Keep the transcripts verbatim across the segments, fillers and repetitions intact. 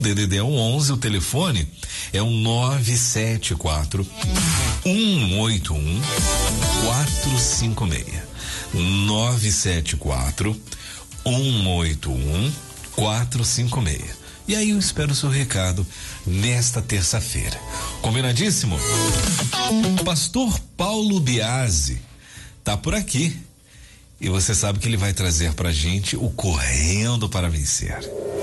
D D D é um onze, o telefone é um nove sete quatro, um oito um, quatro cinco seis. nove sete quatro, um oito um, quatro cinco seis. E aí eu espero o seu recado nesta terça-feira. Combinadíssimo? O pastor Paulo Biasi tá por aqui. E você sabe que ele vai trazer pra gente o Correndo para Vencer.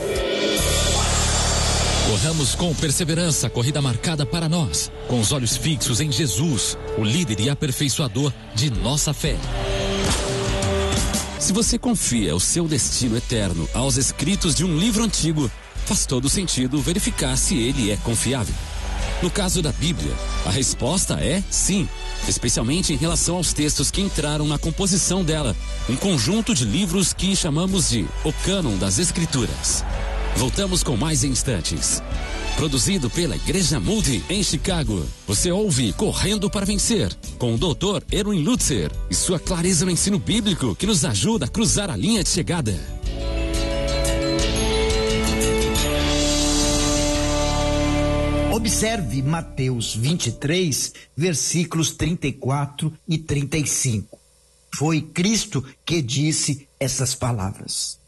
Corramos com perseverança a corrida marcada para nós, com os olhos fixos em Jesus, o líder e aperfeiçoador de nossa fé. Se você confia o seu destino eterno aos escritos de um livro antigo, faz todo sentido verificar se ele é confiável. No caso da Bíblia, a resposta é sim, especialmente em relação aos textos que entraram na composição dela, um conjunto de livros que chamamos de o cânon das Escrituras. Voltamos com mais instantes. Produzido pela Igreja Multi em Chicago. Você ouve Correndo para Vencer, com o doutor Erwin Lutzer e sua clareza no ensino bíblico que nos ajuda a cruzar a linha de chegada. Observe Mateus vinte e três, versículos trinta e quatro e trinta e cinco. Foi Cristo que disse essas palavras.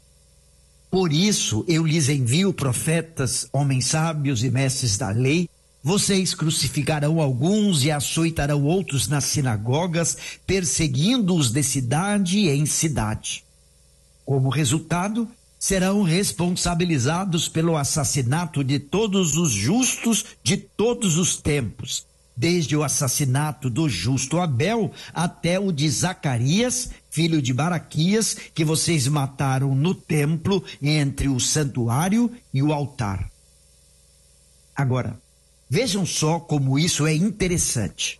Por isso eu lhes envio profetas, homens sábios e mestres da lei. Vocês crucificarão alguns e açoitarão outros nas sinagogas, perseguindo-os de cidade em cidade. Como resultado, serão responsabilizados pelo assassinato de todos os justos de todos os tempos, desde o assassinato do justo Abel até o de Zacarias, filho de Baraquias, que vocês mataram no templo entre o santuário e o altar. Agora, vejam só como isso é interessante.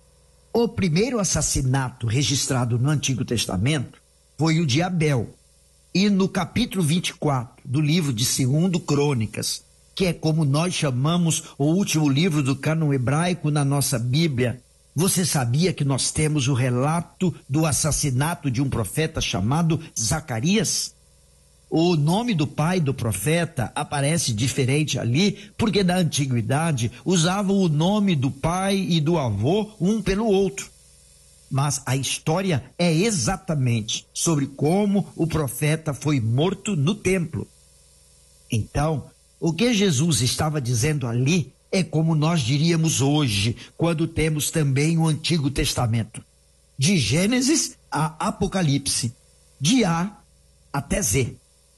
O primeiro assassinato registrado no Antigo Testamento foi o de Abel. E no capítulo vinte e quatro do livro de Segundo Crônicas, que é como nós chamamos o último livro do cânon hebraico na nossa Bíblia, você sabia que nós temos o relato do assassinato de um profeta chamado Zacarias? O nome do pai do profeta aparece diferente ali, porque na antiguidade usavam o nome do pai e do avô um pelo outro. Mas a história é exatamente sobre como o profeta foi morto no templo. Então, o que Jesus estava dizendo ali é como nós diríamos hoje, quando temos também o Antigo Testamento. De Gênesis a Apocalipse, de A até Z.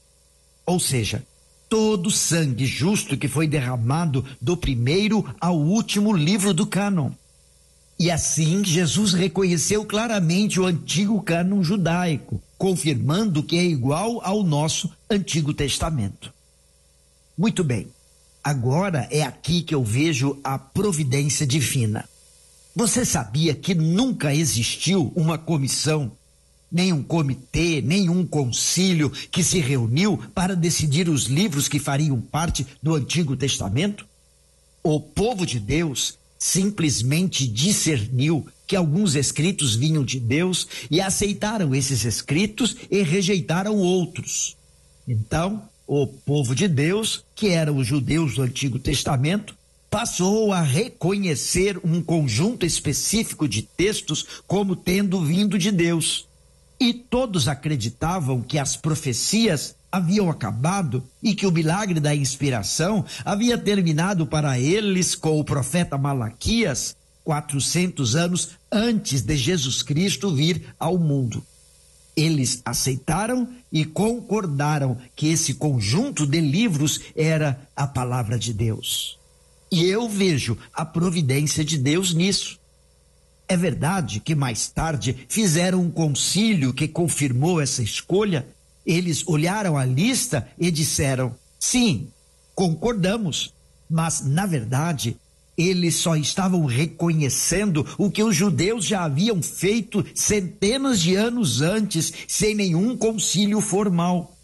Ou seja, todo o sangue justo que foi derramado do primeiro ao último livro do cânon. E assim Jesus reconheceu claramente o antigo cânon judaico, confirmando que é igual ao nosso Antigo Testamento. Muito bem, agora é aqui que eu vejo a providência divina. Você sabia que nunca existiu uma comissão, nem um comitê, nem um concílio que se reuniu para decidir os livros que fariam parte do Antigo Testamento? O povo de Deus simplesmente discerniu que alguns escritos vinham de Deus e aceitaram esses escritos e rejeitaram outros. Então, o povo de Deus, que eram os judeus do Antigo Testamento, passou a reconhecer um conjunto específico de textos como tendo vindo de Deus. E todos acreditavam que as profecias haviam acabado e que o milagre da inspiração havia terminado para eles com o profeta Malaquias, quatrocentos anos antes de Jesus Cristo vir ao mundo. Eles aceitaram e concordaram que esse conjunto de livros era a palavra de Deus. E eu vejo a providência de Deus nisso. É verdade que mais tarde fizeram um concílio que confirmou essa escolha. Eles olharam a lista e disseram, sim, concordamos, mas na verdade eles só estavam reconhecendo o que os judeus já haviam feito centenas de anos antes, sem nenhum concílio formal.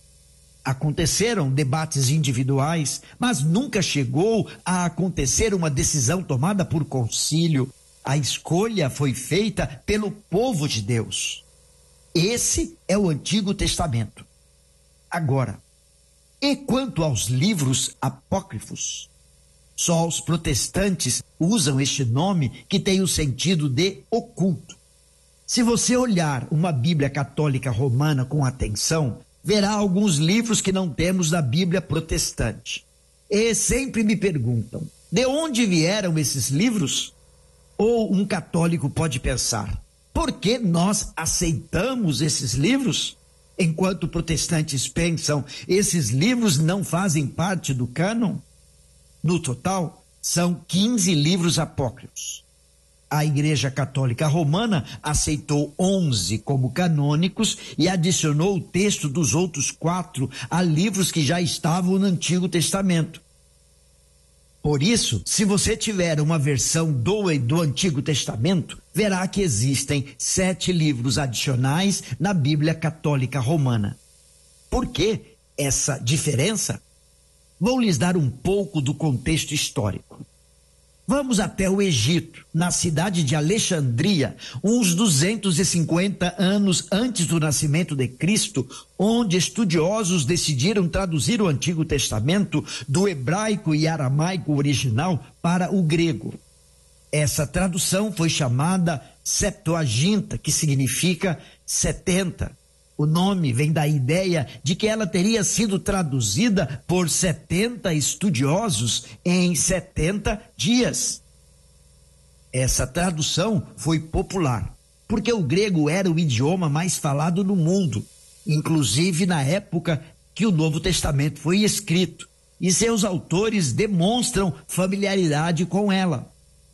Aconteceram debates individuais, mas nunca chegou a acontecer uma decisão tomada por concílio. A escolha foi feita pelo povo de Deus. Esse é o Antigo Testamento. Agora, E quanto aos livros apócrifos, só os protestantes usam este nome que tem o sentido de oculto. Se você olhar uma Bíblia católica romana com atenção, verá alguns livros que não temos na Bíblia protestante. E sempre me perguntam, de onde vieram esses livros? Ou um católico pode pensar, por que nós aceitamos esses livros? Enquanto protestantes pensam, esses livros não fazem parte do cânon? No total, são quinze livros apócrifos. A Igreja Católica Romana aceitou onze como canônicos e adicionou o texto dos outros quatro a livros que já estavam no Antigo Testamento. Por isso, se você tiver uma versão do, do Antigo Testamento, verá que existem sete livros adicionais na Bíblia Católica Romana. Por que essa diferença? Vou lhes dar um pouco do contexto histórico. Vamos até o Egito, na cidade de Alexandria, uns duzentos e cinquenta anos antes do nascimento de Cristo, onde estudiosos decidiram traduzir o Antigo Testamento do hebraico e aramaico original para o grego. Essa tradução foi chamada Septuaginta, que significa setenta. O nome vem da ideia de que ela teria sido traduzida por setenta estudiosos em setenta dias. Essa tradução foi popular, porque o grego era o idioma mais falado no mundo, inclusive na época que o Novo Testamento foi escrito, e seus autores demonstram familiaridade com ela.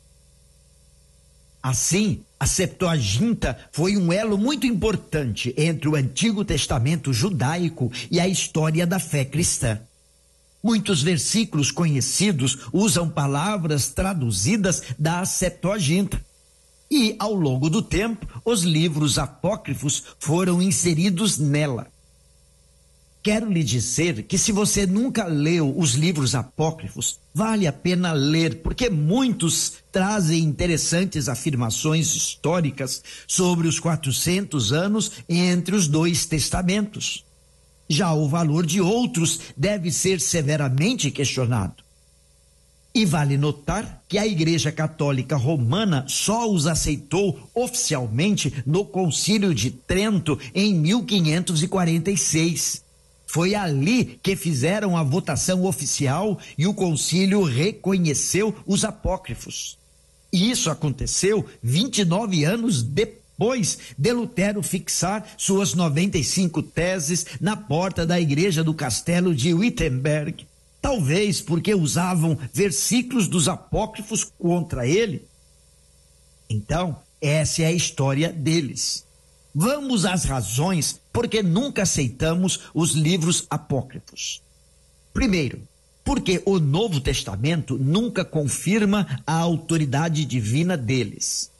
Assim, a Septuaginta foi um elo muito importante entre o Antigo Testamento judaico e a história da fé cristã. Muitos versículos conhecidos usam palavras traduzidas da Septuaginta. E, ao longo do tempo, os livros apócrifos foram inseridos nela. Quero lhe dizer que se você nunca leu os livros apócrifos, vale a pena ler, porque muitos trazem interessantes afirmações históricas sobre os quatrocentos anos entre os dois testamentos. Já o valor de outros deve ser severamente questionado. E vale notar que a Igreja Católica Romana só os aceitou oficialmente no Concílio de Trento em mil quinhentos e quarenta e seis. Foi ali que fizeram a votação oficial e o concílio reconheceu os apócrifos. E isso aconteceu vinte e nove anos depois de Lutero fixar suas noventa e cinco teses na porta da igreja do castelo de Wittenberg. Talvez porque usavam versículos dos apócrifos contra ele. Então, essa é a história deles. Vamos às razões por que nunca aceitamos os livros apócrifos. Primeiro, porque o Novo Testamento nunca confirma a autoridade divina deles.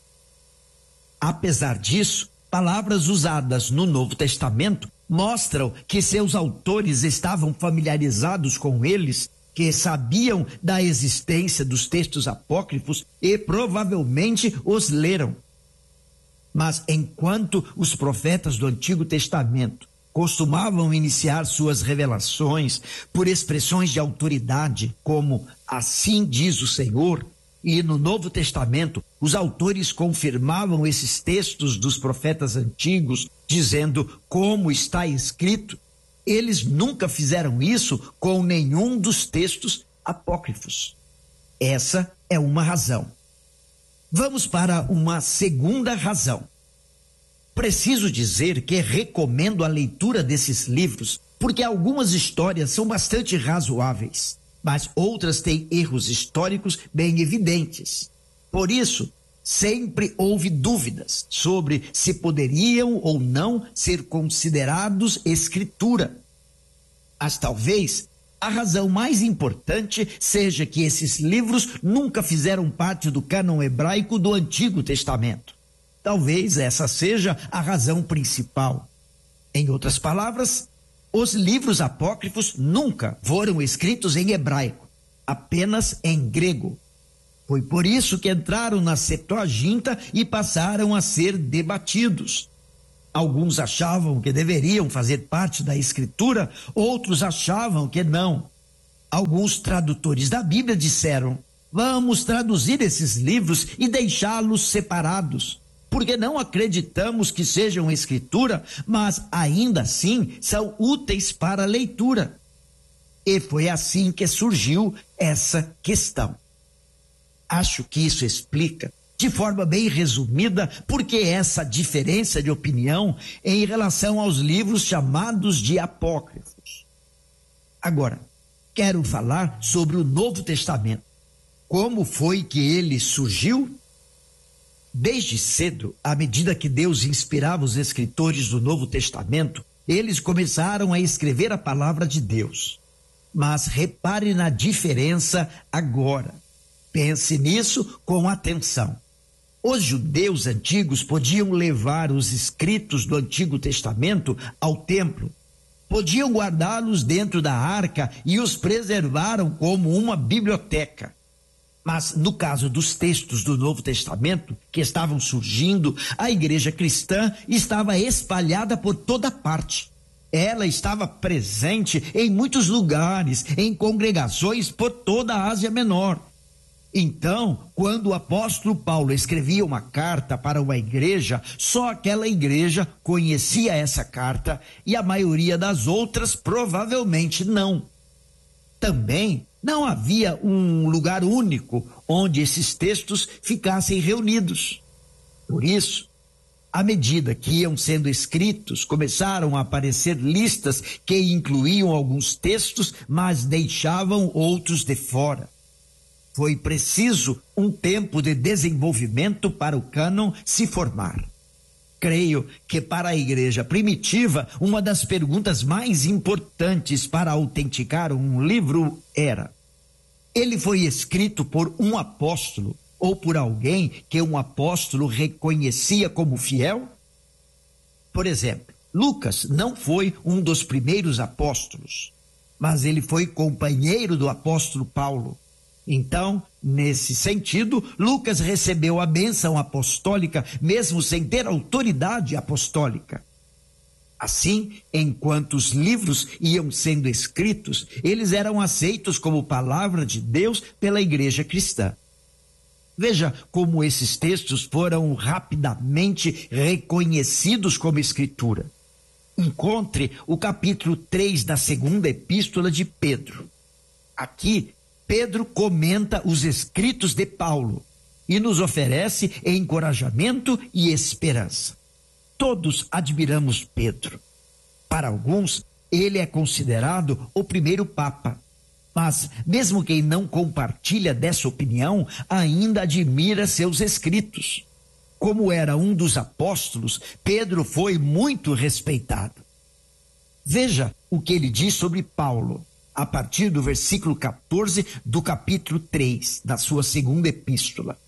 Apesar disso, palavras usadas no Novo Testamento mostram que seus autores estavam familiarizados com eles, que sabiam da existência dos textos apócrifos e provavelmente os leram. Mas enquanto os profetas do Antigo Testamento costumavam iniciar suas revelações por expressões de autoridade, como assim diz o Senhor, e no Novo Testamento os autores confirmavam esses textos dos profetas antigos, dizendo como está escrito, eles nunca fizeram isso com nenhum dos textos apócrifos. Essa é uma razão. Vamos para uma segunda razão. Preciso dizer que recomendo a leitura desses livros, porque algumas histórias são bastante razoáveis, mas outras têm erros históricos bem evidentes. Por isso, sempre houve dúvidas sobre se poderiam ou não ser considerados escritura. Mas talvez a razão mais importante seja que esses livros nunca fizeram parte do cânon hebraico do Antigo Testamento. Talvez essa seja a razão principal. Em outras palavras, os livros apócrifos nunca foram escritos em hebraico, apenas em grego. Foi por isso que entraram na Septuaginta e passaram a ser debatidos. Alguns achavam que deveriam fazer parte da Escritura, outros achavam que não. Alguns tradutores da Bíblia disseram: vamos traduzir esses livros e deixá-los separados, porque não acreditamos que sejam Escritura, mas ainda assim são úteis para a leitura. E foi assim que surgiu essa questão. Acho que isso explica, de forma bem resumida, por que essa diferença de opinião em relação aos livros chamados de apócrifos. Agora, quero falar sobre o Novo Testamento. Como foi que ele surgiu? Desde cedo, à medida que Deus inspirava os escritores do Novo Testamento, eles começaram a escrever a palavra de Deus. Mas repare na diferença agora. Pense nisso com atenção. Os judeus antigos podiam levar os escritos do Antigo Testamento ao templo. Podiam guardá-los dentro da arca e os preservaram como uma biblioteca. Mas no caso dos textos do Novo Testamento que estavam surgindo, a igreja cristã estava espalhada por toda parte. Ela estava presente em muitos lugares, em congregações por toda a Ásia Menor. Então, quando o apóstolo Paulo escrevia uma carta para uma igreja, só aquela igreja conhecia essa carta e a maioria das outras provavelmente não. Também não havia um lugar único onde esses textos ficassem reunidos. Por isso, à medida que iam sendo escritos, começaram a aparecer listas que incluíam alguns textos, mas deixavam outros de fora. Foi preciso um tempo de desenvolvimento para o cânon se formar. Creio que para a igreja primitiva, uma das perguntas mais importantes para autenticar um livro era: ele foi escrito por um apóstolo ou por alguém que um apóstolo reconhecia como fiel? Por exemplo, Lucas não foi um dos primeiros apóstolos, mas ele foi companheiro do apóstolo Paulo. Então, nesse sentido, Lucas recebeu a bênção apostólica mesmo sem ter autoridade apostólica. Assim, enquanto os livros iam sendo escritos, eles eram aceitos como palavra de Deus pela igreja cristã. Veja como esses textos foram rapidamente reconhecidos como escritura. Encontre o capítulo três da segunda epístola de Pedro. Aqui, Pedro comenta os escritos de Paulo e nos oferece encorajamento e esperança. Todos admiramos Pedro. Para alguns, ele é considerado o primeiro papa. Mas, mesmo quem não compartilha dessa opinião, ainda admira seus escritos. Como era um dos apóstolos, Pedro foi muito respeitado. Veja o que ele diz sobre Paulo, a partir do versículo quatorze do capítulo três, da sua segunda epístola.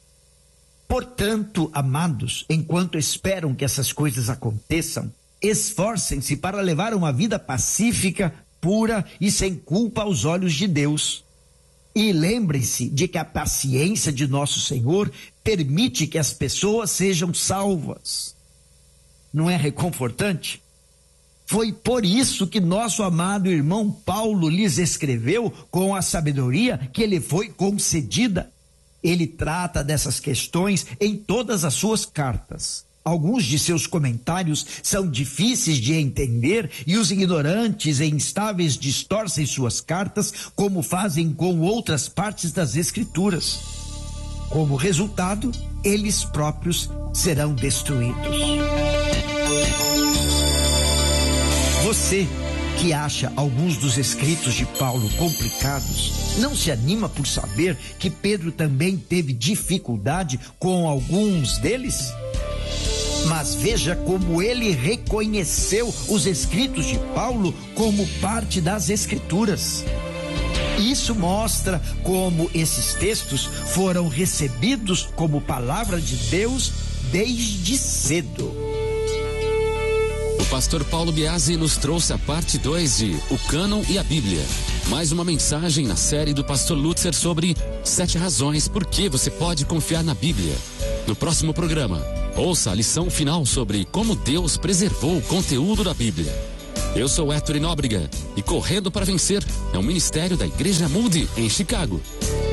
Portanto, amados, enquanto esperam que essas coisas aconteçam, esforcem-se para levar uma vida pacífica, pura e sem culpa aos olhos de Deus. E lembrem-se de que a paciência de nosso Senhor permite que as pessoas sejam salvas. Não é reconfortante? Foi por isso que nosso amado irmão Paulo lhes escreveu com a sabedoria que lhe foi concedida. Ele trata dessas questões em todas as suas cartas. Alguns de seus comentários são difíceis de entender e os ignorantes e instáveis distorcem suas cartas, como fazem com outras partes das Escrituras. Como resultado, eles próprios serão destruídos. Você que acha alguns dos escritos de Paulo complicados, não se anima por saber que Pedro também teve dificuldade com alguns deles? Mas veja como ele reconheceu os escritos de Paulo como parte das Escrituras. Isso mostra como esses textos foram recebidos como palavra de Deus desde cedo. O pastor Paulo Biasi nos trouxe a parte dois de O Cânon e a Bíblia. Mais uma mensagem na série do pastor Lutzer sobre sete razões por que você pode confiar na Bíblia. No próximo programa, Ouça a lição final sobre como Deus preservou o conteúdo da Bíblia. Eu sou Héctor Nóbrega e Correndo para Vencer é um ministério da Igreja Moody em Chicago.